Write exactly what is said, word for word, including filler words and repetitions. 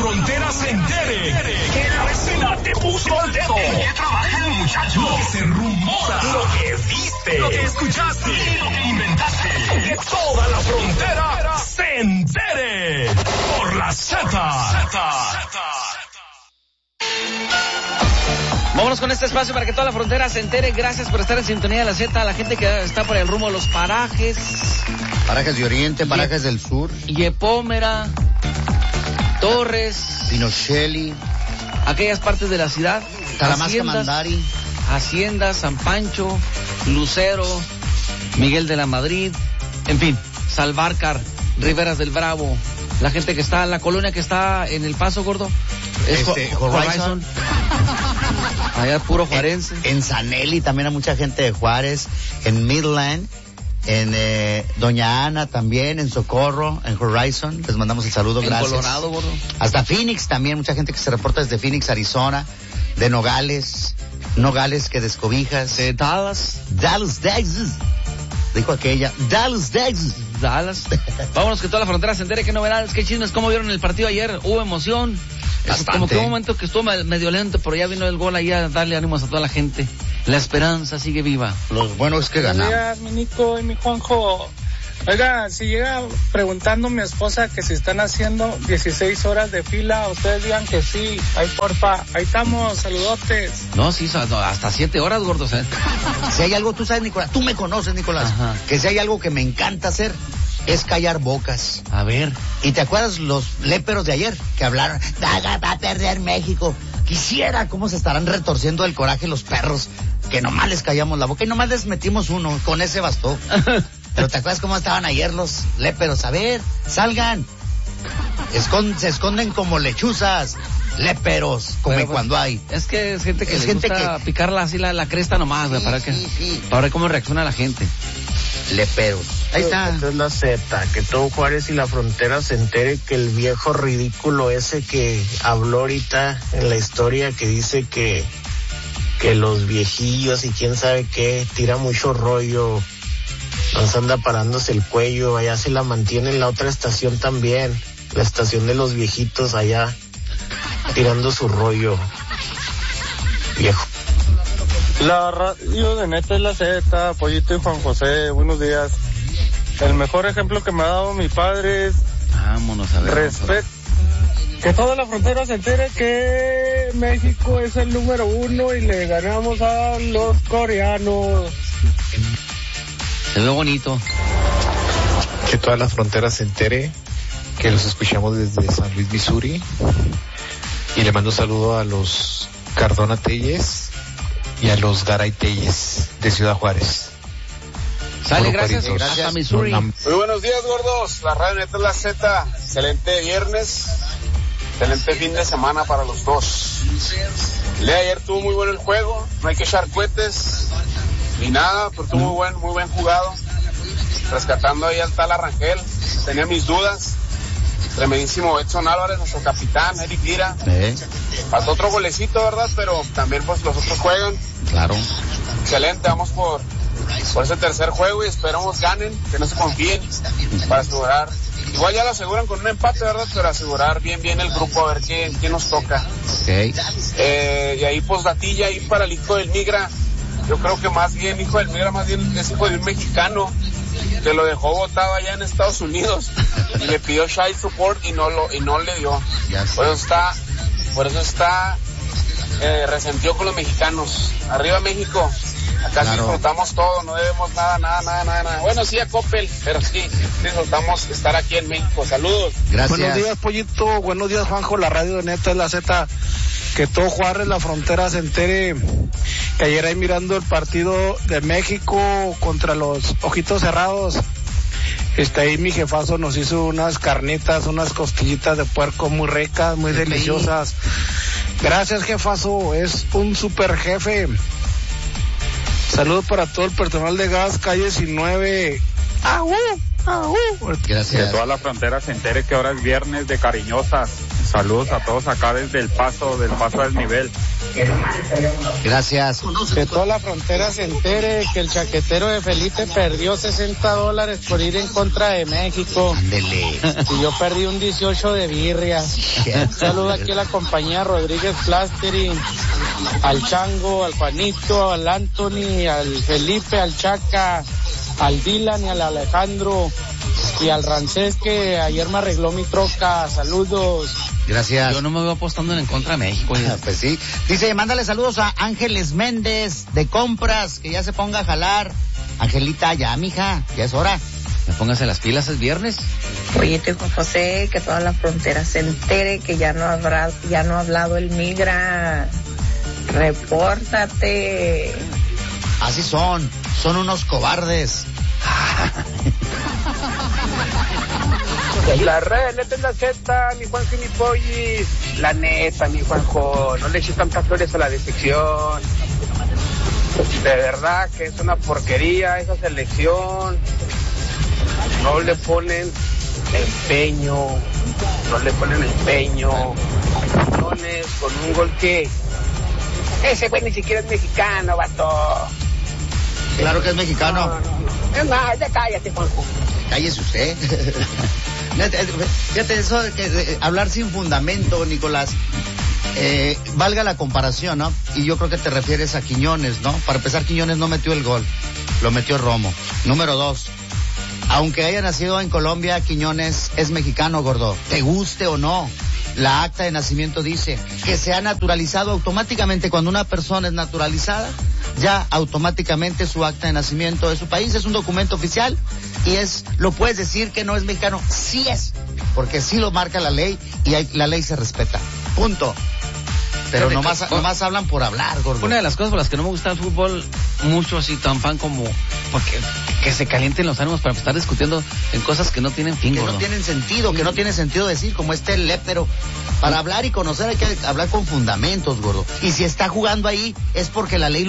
frontera se entere. Que la vecina te puso el dedo. ¿En qué trabaja el muchacho? Lo que se rumora. Lo que viste. Lo que escuchaste. Y lo que inventaste. Que toda la frontera se entere. Por la Z. Vámonos con este espacio para que toda la frontera se entere. Gracias por estar en sintonía de la Z. A la gente que está por el rumbo de los parajes. Parajes de Oriente, parajes Ye- del Sur. Yepómera, Torres, Pinochelli, aquellas partes de la ciudad. Talamasca, Haciendas, Mandari. Hacienda, San Pancho, Lucero, Miguel de la Madrid, en fin, Salvarcar, Riberas del Bravo, la gente que está, la colonia que está en El Paso, gordo, es Este, Ho- Horizon. Allá puro juarense. En, en Sanelli también hay mucha gente de Juárez. En Midland, en eh, Doña Ana también, en Socorro, en Horizon. Les mandamos el saludo, En gracias. Colorado, gordo. Hasta Phoenix también, mucha gente que se reporta desde Phoenix, Arizona, de Nogales, Nogales que descobijas. De Dallas. Dallas, Texas. Dijo aquella, Dallas, Texas. Dallas. Vámonos que toda la frontera se entere. Qué novedades, qué chismes, cómo vieron el partido ayer. Hubo emoción. Eso, como que un momento que estuvo medio lento, pero ya vino el gol ahí a darle ánimos a toda la gente. La esperanza sigue viva. Lo bueno es que ganamos. Buenos días, mi Nico y mi Juanjo. Oiga, si llega preguntando mi esposa que si están haciendo dieciséis horas de fila, ustedes digan que sí. Ay, porfa, ahí estamos, saludotes. No, sí, hasta siete horas, gordos, ¿eh? Si hay algo, tú sabes, Nicolás, tú me conoces, Nicolás, Ajá. que si hay algo que me encanta hacer, es callar bocas. A ver. ¿Y te acuerdas los léperos de ayer que hablaron, "Va, va a perder México"? Quisiera cómo se estarán retorciendo del coraje los perros, que nomás les callamos la boca y nomás les metimos uno, con ese bastó. Pero ¿te acuerdas cómo estaban ayer los léperos? A ver, salgan. Escon- se esconden como lechuzas, léperos, como Pero, y cuando hay. Es que es gente que Es le gente gusta que- picarla así la, la cresta nomás, güey, Sí, para que, sí, sí. para ver cómo reacciona la gente. Léperos. Ahí está. Esta es la Z, que todo Juárez y la frontera se entere que el viejo ridículo ese que habló ahorita en la historia, que dice que, que los viejillos y quién sabe qué, tira mucho rollo, nos anda parándose el cuello, allá se la mantiene en la otra estación también, la estación de los viejitos allá, tirando su rollo, viejo. La radio de Neta es la Z, Pollito y Juan José, buenos días. El mejor ejemplo que me ha dado mi padre es Vámonos a ver. respeto. Que toda la frontera se entere que México es el número uno y le ganamos a los coreanos. Se ve bonito. Que toda la frontera se entere que los escuchamos desde San Luis, Missouri. Y le mando un saludo a los Cardona Telles y a los Garay Telles de Ciudad Juárez. Sale, Puro gracias. cueritos. Hasta Missouri. Nam- Muy buenos días, gordos. La radio Neta es la Z. Excelente viernes. Excelente fin de semana para los dos. El día de ayer tuvo muy bueno el juego. No hay que echar cohetes ni nada, pero estuvo muy buen, muy buen jugado. Rescatando ahí al tal Arrangel. Tenía mis dudas. Tremendísimo Edson Álvarez, nuestro capitán, Eric Lira. Eh, Faltó otro golecito, ¿verdad? Pero también pues los otros juegan. claro. Excelente, vamos por, por ese tercer juego y esperamos ganen, que no se confíen para asegurar. Igual ya lo aseguran con un empate, ¿verdad? Pero asegurar bien bien el grupo, a ver quién, quién nos toca. Okay. Eh, y ahí postdatilla ahí para el hijo del Migra. Yo creo que más bien hijo del Migra, más bien es hijo de un mexicano que lo dejó botado allá en Estados Unidos y le pidió child support y no lo y no le dio. Ya sé. Por eso está, por eso está eh, resentido con los mexicanos. Arriba México. Acá sí Claro. disfrutamos todo, no debemos nada, nada, nada, nada, nada. Bueno, sí a Coppel, pero sí disfrutamos estar aquí en México. Saludos. Gracias. Buenos días, Pollito. Buenos días, Juanjo. La radio de Neta es la Z. Que todo Juárez, la frontera se entere que ayer ahí mirando el partido de México contra los Ojitos Cerrados. Este, ahí mi jefazo nos hizo unas carnitas, unas costillitas de puerco muy ricas, muy deliciosas. Gracias, jefazo. Es un super jefe. Saludos para todo el personal de gas, calle diecinueve, ¡Aú! ¡Aú! Gracias. Que toda la frontera se entere que ahora es viernes de cariñosas. Saludos a todos acá desde el paso, del paso del nivel. Gracias. Que toda la frontera se entere que el chaquetero de Felipe perdió sesenta dólares por ir en contra de México. Ándele. Y yo perdí un dieciocho de birria. Un saludo aquí a la compañía Rodríguez Plastering, al Chango, al Juanito, al Anthony, al Felipe, al Chaca, al Dylan y al Alejandro y al Rancés que ayer me arregló mi troca. Saludos. Gracias. Yo no me voy apostando en contra de México. Pues sí. Dice, mándale saludos a Ángeles Méndez de Compras, que ya se ponga a jalar. Angelita, ya, mija, ya es hora. Me póngase las pilas, es viernes. Oye, tío Juan José, que toda la frontera se entere que ya no habrá, ya no ha hablado el migra. Repórtate. Así son, son unos cobardes. La red, neta es la Z, mi Juanjo y mi Pollis. La neta, mi Juanjo, no le eches tantas flores a la decepción. De verdad que es una porquería esa selección. No le ponen empeño, no le ponen empeño. Con un gol que ese güey ni siquiera es mexicano, vato. Claro que es mexicano. No, no. Es más, ya cállate, Juanjo. Cállese usted. Fíjate, eso de que de hablar sin fundamento, Nicolás, eh, valga la comparación, ¿no? Y yo creo que te refieres a Quiñones, ¿no? Para empezar, Quiñones no metió el gol, lo metió Romo. Número dos, aunque haya nacido en Colombia, Quiñones es mexicano, gordo. Te guste o no, la acta de nacimiento dice que se ha naturalizado automáticamente. Cuando una persona es naturalizada, ya automáticamente su acta de nacimiento de su país es un documento oficial y es, lo puedes decir que no es mexicano, sí es, porque sí lo marca la ley y hay, la ley se respeta, punto. Pero Fíjate, nomás, con- nomás hablan por hablar, gordo. Una de las cosas por las que no me gusta el fútbol mucho, así tan fan como porque que se calienten los ánimos para estar discutiendo en cosas que no tienen fin, que gordo. no tienen sentido, que no tiene sentido decir, como este lépero. Para hablar y conocer hay que hablar con fundamentos, gordo. Y si está jugando ahí es porque la ley lo